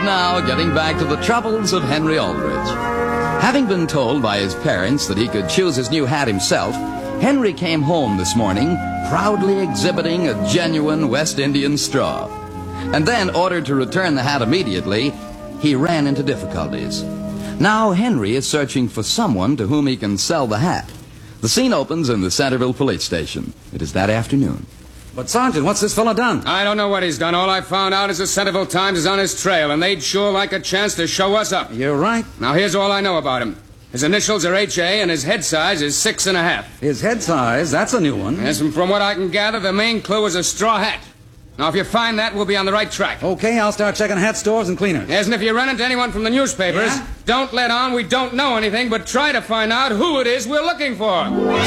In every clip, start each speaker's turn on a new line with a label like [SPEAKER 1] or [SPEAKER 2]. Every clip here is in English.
[SPEAKER 1] now, getting back to the troubles of Henry Aldrich. Having been told by his parents that he could choose his new hat himself, Henry came home this morning proudly exhibiting a genuine West Indian straw. And then, ordered to return the hat immediately, he ran into difficulties. Now Henry is searching for someone to whom he can sell the hat. The scene opens in the Centerville police station. It is that afternoon.
[SPEAKER 2] But, Sergeant, what's this fella done?
[SPEAKER 3] I don't know what he's done. All I found out is the Centerville Times is on his trail, and they'd sure like a chance to show us up.
[SPEAKER 2] You're right.
[SPEAKER 3] Now, here's all I know about him. His initials are H.A., and his head size is 6.5.
[SPEAKER 2] His head size, that's a new one.
[SPEAKER 3] Yes, and from what I can gather, the main clue is a straw hat. Now, if you find that, we'll be on the right track.
[SPEAKER 2] Okay, I'll start checking hat stores and cleaners.
[SPEAKER 3] Yes, and if you run into anyone from the newspapers, don't let on we don't know anything, but try to find out who it is we're looking for.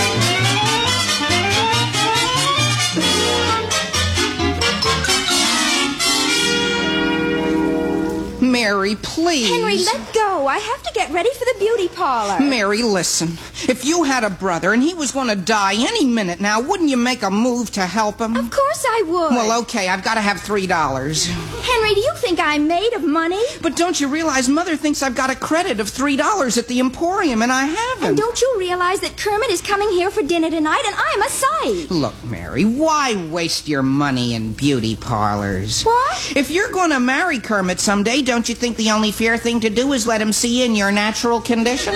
[SPEAKER 4] Mary, please.
[SPEAKER 5] Henry, let go. I have to get ready for the beauty parlor.
[SPEAKER 4] Mary, listen. If you had a brother and he was going to die any minute now, wouldn't you make a move to help him?
[SPEAKER 5] Of course I would.
[SPEAKER 4] Well, okay, I've got to have $3.
[SPEAKER 5] Henry, do you think I'm made of money?
[SPEAKER 4] But don't you realize Mother thinks I've got a credit of $3 at the Emporium, and I haven't.
[SPEAKER 5] And don't you realize that Kermit is coming here for dinner tonight, and I'm a sight?
[SPEAKER 4] Look, Mary, why waste your money in beauty parlors?
[SPEAKER 5] What?
[SPEAKER 4] If you're going to marry Kermit someday, don't you think the only fair thing to do is let him see you in your natural condition?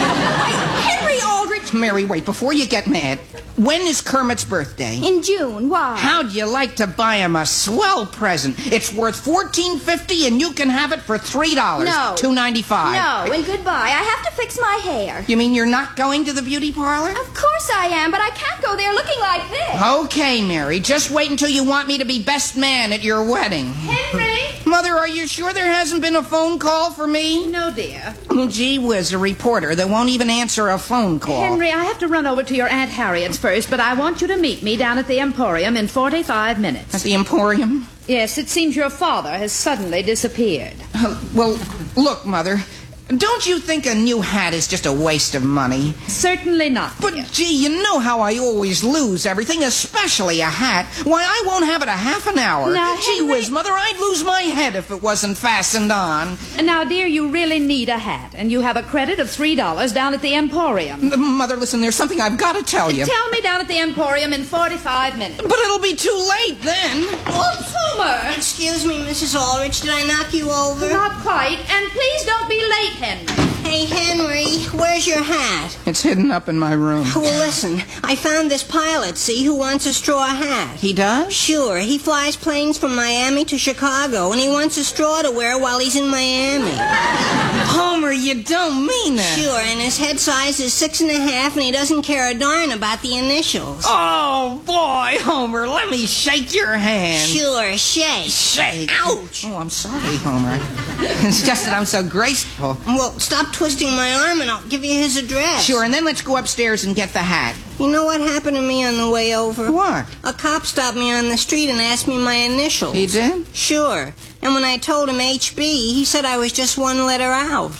[SPEAKER 5] Henry Aldrich!
[SPEAKER 4] Mary, wait, before you get mad, when is Kermit's birthday?
[SPEAKER 5] In June. Why?
[SPEAKER 4] How'd you like to buy him a swell present? It's worth $14.50 and you can have it for $3.
[SPEAKER 5] No.
[SPEAKER 4] $2.95.
[SPEAKER 5] No, and goodbye. I have to fix my hair.
[SPEAKER 4] You mean you're not going to the beauty parlor?
[SPEAKER 5] Of course I am, but I can't go there looking like this.
[SPEAKER 4] Okay, Mary, just wait until you want me to be best man at your wedding.
[SPEAKER 5] Henry!
[SPEAKER 4] Mother, are you sure there hasn't been a phone call for me?
[SPEAKER 6] No, dear.
[SPEAKER 4] Oh, gee whiz, a reporter that won't even answer a phone call.
[SPEAKER 6] Henry, I have to run over to your Aunt Harriet's first, but I want you to meet me down at the Emporium in 45 minutes.
[SPEAKER 4] At the Emporium?
[SPEAKER 6] Yes, it seems your father has suddenly disappeared.
[SPEAKER 4] Well, look, Mother, don't you think a new hat is just a waste of money?
[SPEAKER 6] Certainly not.
[SPEAKER 4] But, gee, you know how I always lose everything, especially a hat. Why, I won't have it a half an hour.
[SPEAKER 6] Now,
[SPEAKER 4] Gee
[SPEAKER 6] Henry...
[SPEAKER 4] whiz, Mother, I'd lose my head if it wasn't fastened on.
[SPEAKER 6] Now, dear, you really need a hat, and you have a credit of $3 down at the Emporium.
[SPEAKER 4] Mother, listen, there's something I've got to tell you.
[SPEAKER 6] Tell me down at the Emporium in 45 minutes.
[SPEAKER 4] But it'll be too late then.
[SPEAKER 6] Oops, Homer!
[SPEAKER 7] Excuse me, Mrs. Aldrich, did I knock you over?
[SPEAKER 6] Not quite, and please don't be late, Henry.
[SPEAKER 7] Hey, Henry, where's your hat?
[SPEAKER 4] It's hidden up in my room.
[SPEAKER 7] Well, listen, I found this pilot, see, who wants a straw hat.
[SPEAKER 4] He does?
[SPEAKER 7] Sure, he flies planes from Miami to Chicago, and he wants a straw to wear while he's in Miami.
[SPEAKER 4] Homer, you don't mean that.
[SPEAKER 7] Sure, and his head size is 6.5, and he doesn't care a darn about the initials.
[SPEAKER 4] Oh, boy, Homer, let me shake your hand.
[SPEAKER 7] Sure, shake.
[SPEAKER 4] Shake.
[SPEAKER 7] Ouch.
[SPEAKER 4] Oh, I'm sorry, Homer. It's just that I'm so graceful.
[SPEAKER 7] Well, stop twisting my arm, and I'll give you his address.
[SPEAKER 4] Sure, and then let's go upstairs and get the hat.
[SPEAKER 7] You know what happened to me on the way over?
[SPEAKER 4] What?
[SPEAKER 7] A cop stopped me on the street and asked me my initials.
[SPEAKER 4] He did?
[SPEAKER 7] Sure. And when I told him HB, he said I was just one letter out.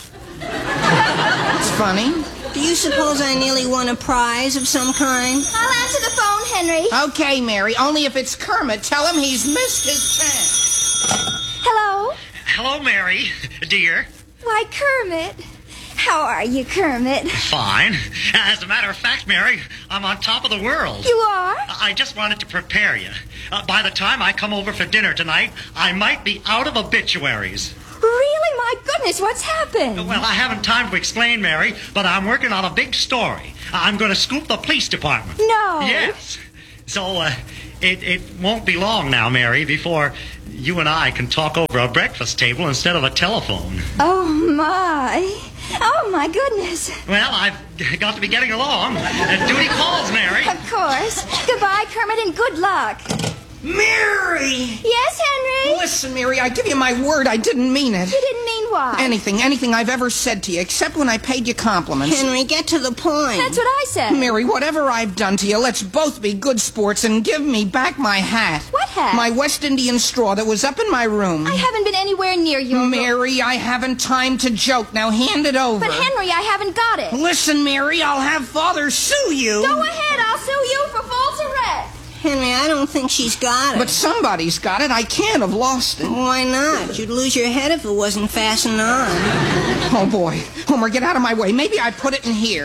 [SPEAKER 4] It's funny.
[SPEAKER 7] Do you suppose I nearly won a prize of some kind?
[SPEAKER 5] I'll answer the phone, Henry.
[SPEAKER 4] Okay, Mary, only if it's Kermit, tell him he's missed his chance.
[SPEAKER 5] Hello?
[SPEAKER 8] Hello, Mary, dear.
[SPEAKER 5] Why, Kermit. How are you, Kermit?
[SPEAKER 8] Fine. As a matter of fact, Mary, I'm on top of the world.
[SPEAKER 5] You are?
[SPEAKER 8] I just wanted to prepare you. By the time I come over for dinner tonight, I might be out of obituaries.
[SPEAKER 5] Really? My goodness, what's happened?
[SPEAKER 8] Well, I haven't time to explain, Mary, but I'm working on a big story. I'm going to scoop the police department.
[SPEAKER 5] No.
[SPEAKER 8] Yes. So, it won't be long now, Mary, before you and I can talk over a breakfast table instead of a telephone.
[SPEAKER 5] Oh, my. Oh, my goodness.
[SPEAKER 8] Well, I've got to be getting along. Duty calls, Mary.
[SPEAKER 5] Of course. Goodbye, Kermit, and good luck.
[SPEAKER 4] Mary!
[SPEAKER 5] Yes, Henry?
[SPEAKER 4] Listen, Mary, I give you my word, I didn't mean it.
[SPEAKER 5] You didn't mean what?
[SPEAKER 4] Anything I've ever said to you, except when I paid you compliments.
[SPEAKER 7] Henry, get to the point.
[SPEAKER 5] That's what I said.
[SPEAKER 4] Mary, whatever I've done to you, let's both be good sports and give me back my hat.
[SPEAKER 5] What hat?
[SPEAKER 4] My West Indian straw that was up in my room.
[SPEAKER 5] I haven't been anywhere near you.
[SPEAKER 4] Mary, I haven't time to joke. Now hand it over.
[SPEAKER 5] But, Henry, I haven't got it.
[SPEAKER 4] Listen, Mary, I'll have Father sue you.
[SPEAKER 5] Go ahead. I'll sue you for false arrest.
[SPEAKER 7] Henry, I don't think she's got it.
[SPEAKER 4] But somebody's got it. I can't have lost it.
[SPEAKER 7] Why not? You'd lose your head if it wasn't fastened on.
[SPEAKER 4] Oh, boy. Homer, get out of my way. Maybe I put it in here.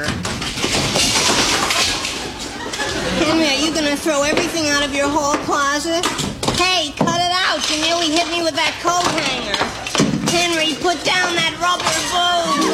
[SPEAKER 7] Henry, are you going to throw everything out of your hall closet? Hey, cut it out. You nearly hit me with that coat hanger. Henry, put down that